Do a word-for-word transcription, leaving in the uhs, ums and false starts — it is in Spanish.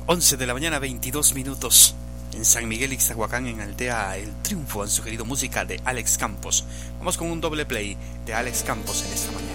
once de la mañana, veintidós minutos. En San Miguel Ixtahuacán, en Aldea El Triunfo, han sugerido música de Alex Campos. Vamos con un doble play de Alex Campos en esta mañana.